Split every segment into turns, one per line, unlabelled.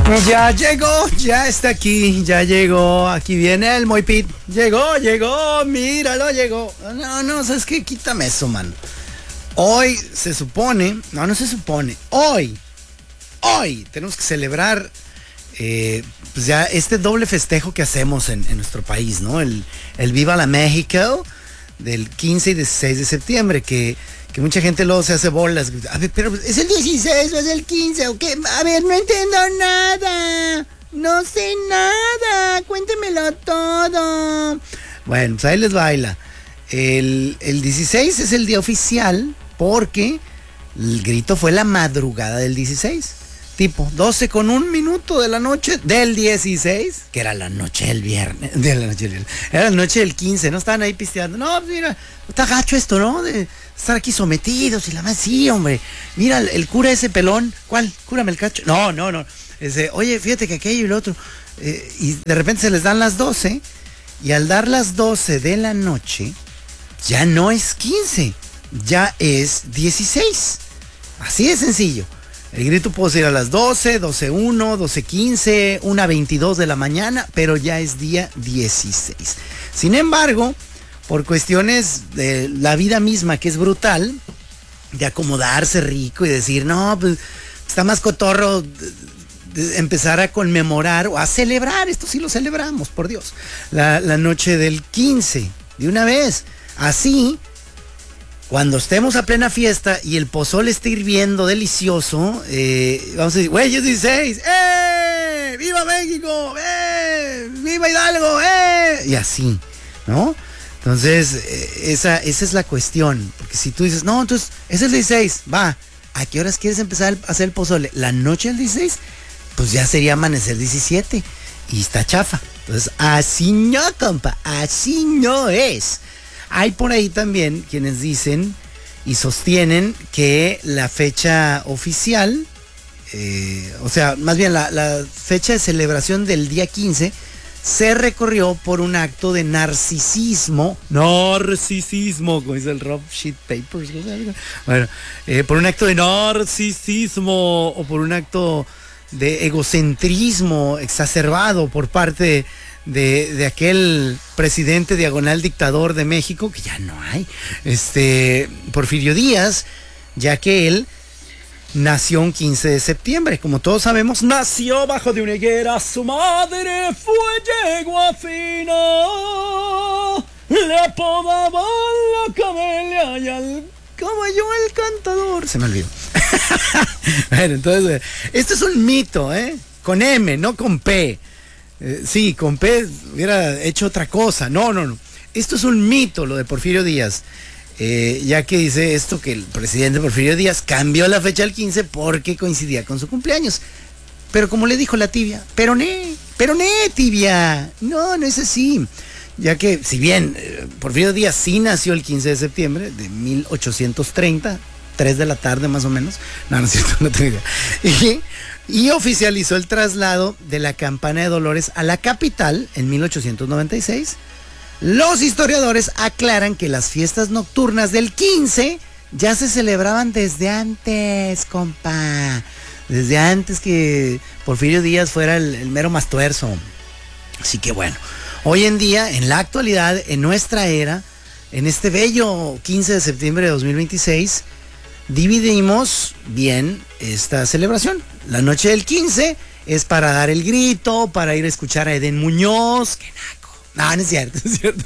Ya llegó, ya está aquí, ya llegó, aquí viene el Moipit. Llegó, míralo, llegó. No, ¿sabes qué? Quítame eso, man. Hoy se supone, no se supone, hoy tenemos que celebrar pues ya este doble festejo que hacemos en nuestro país, ¿no? El Viva la México del 15 y 16 de septiembre, que mucha gente luego se hace bolas. A ver, pero ¿es el 16 o es el 15 o qué? A ver, no entiendo nada. No sé nada. Cuéntemelo todo. Bueno, pues ahí les baila. El 16 es el día oficial porque el grito fue la madrugada del 16. Tipo 12:01 de la noche del 16, que era la noche del viernes, era la noche del 15, ¿no? Estaban ahí pisteando. No, mira, está gacho esto, ¿no? De estar aquí sometidos y la más, sí, hombre. Mira, el cura ese pelón, ¿cuál? Cúrame el cacho. No. Oye, fíjate que aquello y lo otro. Y de repente se les dan las 12, y al dar las 12 de la noche, ya no es 15, ya es 16. Así de sencillo. El grito puede ser a las 12, 12:01, 12:15, 1:22 de la mañana, pero ya es día 16. Sin embargo, por cuestiones de la vida misma, que es brutal, de acomodarse rico y decir, no, pues está más cotorro de empezar a conmemorar o a celebrar, esto sí lo celebramos, por Dios, la noche del 15, de una vez. Así, cuando estemos a plena fiesta y el pozole esté hirviendo delicioso, vamos a decir, güey, es 16, ¡viva México! ¡Viva Hidalgo! Y así, ¿no? Entonces, esa es la cuestión. Porque si tú dices, no, entonces, es el 16, va, ¿a qué horas quieres empezar a hacer el pozole? ¿La noche del 16? Pues ya sería amanecer 17 y está chafa. Entonces, así no, compa, así no es. Hay por ahí también quienes dicen y sostienen que la fecha oficial, o sea, más bien la fecha de celebración del día 15 se recorrió por un acto de narcisismo, como dice el Rob Shit Papers, bueno, por un acto de narcisismo o por un acto de egocentrismo exacerbado por parte de aquel presidente diagonal dictador de México, que ya no hay, Porfirio Díaz, ya que él nació un 15 de septiembre, como todos sabemos, nació bajo de una higuera, su madre fue yegua fina, le apodaban la camelia y al caballo el cantador. Se me olvidó. Bueno, entonces, esto es un mito, con M, no con P. Sí, con P hubiera hecho otra cosa. No. Esto es un mito, lo de Porfirio Díaz. Ya que dice esto que el presidente Porfirio Díaz cambió la fecha al 15 porque coincidía con su cumpleaños. Pero como le dijo la tibia, peroné, tibia. No es así. Ya que, si bien Porfirio Díaz sí nació el 15 de septiembre de 1830, 3 de la tarde más o menos. No es cierto, no tengo idea. Y oficializó el traslado de la Campana de Dolores a la capital en 1896. Los historiadores aclaran que las fiestas nocturnas del 15 ya se celebraban desde antes, compa. Desde antes que Porfirio Díaz fuera el mero mastuerzo. Así que bueno, hoy en día, en la actualidad, en nuestra era, en este bello 15 de septiembre de 2026, dividimos bien esta celebración. La noche del 15 es para dar el grito, para ir a escuchar a Edén Muñoz. ¡Qué naco! No es cierto.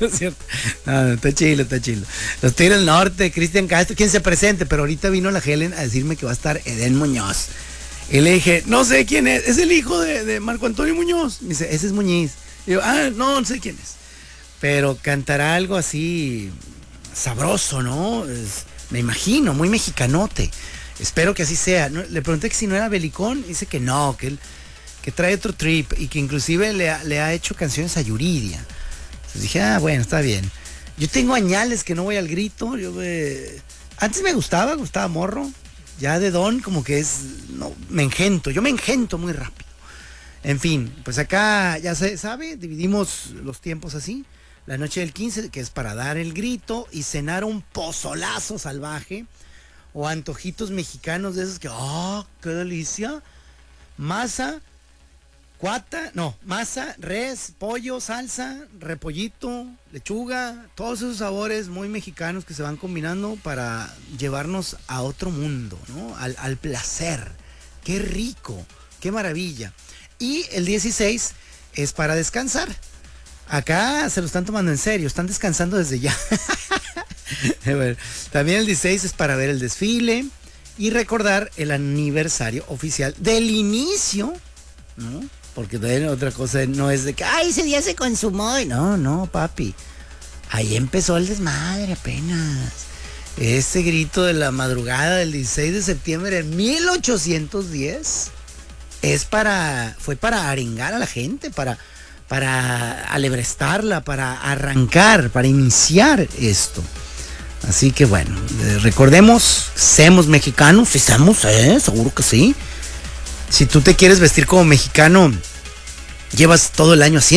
No, está chilo. Los Tigres del Norte, Cristian Castro, quien se presente, pero ahorita vino la Helen a decirme que va a estar Edén Muñoz. Y le dije, no sé quién es el hijo de Marco Antonio Muñoz. Me dice, ese es Muñiz. Y yo, no sé quién es. Pero cantará algo así sabroso, ¿no? Me imagino, muy mexicanote. Espero que así sea. No, le pregunté que si no era belicón, dice que no, que trae otro trip y que inclusive le ha hecho canciones a Yuridia. Entonces dije, bueno, está bien. Yo tengo añales que no voy al grito. Antes me gustaba morro. Ya de don como que yo me engento muy rápido. En fin, pues acá ya se sabe, dividimos los tiempos así. La noche del 15, que es para dar el grito y cenar un pozolazo salvaje o antojitos mexicanos de esos que, ¡qué delicia! Masa masa, res, pollo, salsa, repollito, lechuga, todos esos sabores muy mexicanos que se van combinando para llevarnos a otro mundo, ¿no? Al placer. Qué rico, qué maravilla. Y el 16 es para descansar. Acá se lo están tomando en serio, están descansando desde ya. Bueno, también el 16 es para ver el desfile y recordar el aniversario oficial del inicio, ¿no? Porque otra cosa no es de que, ay, ese día se consumó. No, papi. Ahí empezó el desmadre apenas. Ese grito de la madrugada del 16 de septiembre de 1810 fue para arengar a la gente, para alebrestarla, para arrancar, para iniciar esto. Así que bueno, recordemos, seamos mexicanos, sí seamos, seguro que sí. Si tú te quieres vestir como mexicano, llevas todo el año haciendo.